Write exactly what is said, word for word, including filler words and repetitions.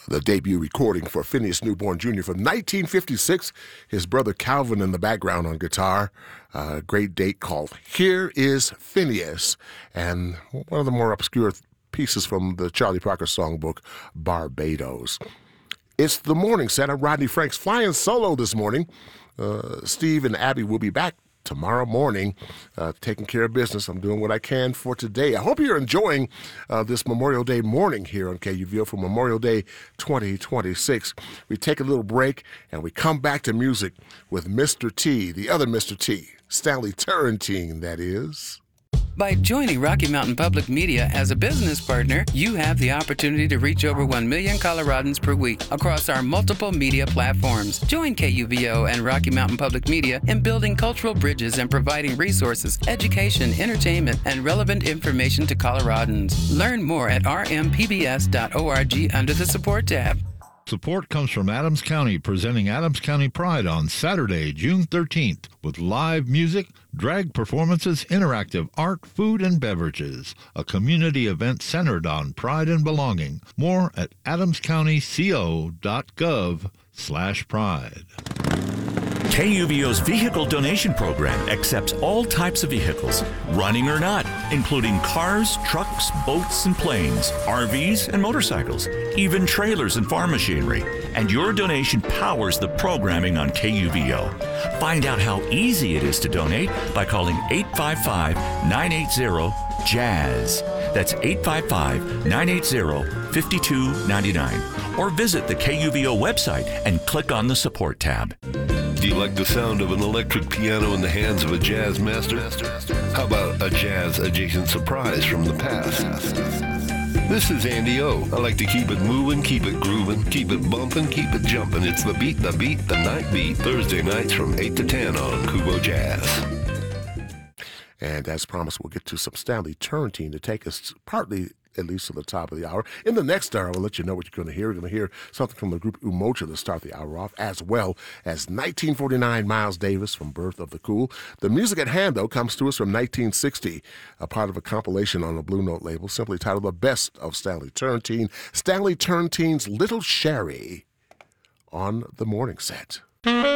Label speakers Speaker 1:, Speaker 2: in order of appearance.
Speaker 1: the debut recording for Phineas Newborn Junior from nineteen fifty-six. His brother Calvin in the background on guitar. A great date called Here Is Phineas. And one of the more obscure pieces from the Charlie Parker songbook, Barbados. It's the morning set. I'm Rodney Franks, flying solo this morning. Uh, Steve and Abby will be back tomorrow morning, uh, taking care of business. I'm doing what I can for today. I hope you're enjoying uh, this Memorial Day morning here on K U V O for Memorial Day twenty twenty-six. We take a little break and we come back to music with Mister T, the other Mister T, Stanley Turrentine, that is.
Speaker 2: By joining Rocky Mountain Public Media as a business partner, you have the opportunity to reach over one million Coloradans per week across our multiple media platforms. Join K U V O and Rocky Mountain Public Media in building cultural bridges and providing resources, education, entertainment, and relevant information to Coloradans. Learn more at r m p b s dot org under the Support tab.
Speaker 3: Support comes from Adams County, presenting Adams County Pride on Saturday, June thirteenth, with live music, drag performances, interactive art, food, and beverages. A community event centered on pride and belonging. More at adams county co dot gov slash pride.
Speaker 4: K U V O's vehicle donation program accepts all types of vehicles, running or not, including cars, trucks, boats, and planes, R Vs, and motorcycles, even trailers and farm machinery. And your donation powers the programming on K U V O. Find out how easy it is to donate by calling eight five five, nine eight zero, JAZZ. That's eight five five, nine eight zero, five two nine nine. Or visit the K U V O website and click on the Support tab.
Speaker 5: Do you like the sound of an electric piano in the hands of a jazz master? How about a jazz-adjacent surprise from the past? This is Andy O. I like to keep it moving, keep it grooving, keep it bumping, keep it jumping. It's the beat, the beat, the night beat. Thursday nights from eight to ten on Kubo Jazz.
Speaker 1: And as promised, we'll get to some Stanley Turrentine to take us partly, at least to the top of the hour. In the next hour, we'll let you know what you're going to hear. You're going to hear something from the group Umoja to start the hour off, as well as nineteen forty-nine Miles Davis from Birth of the Cool. The music at hand, though, comes to us from nineteen sixty, a part of a compilation on the Blue Note label, simply titled The Best of Stanley Turrentine. Stanley Turrentine's Little Sherry on the morning set.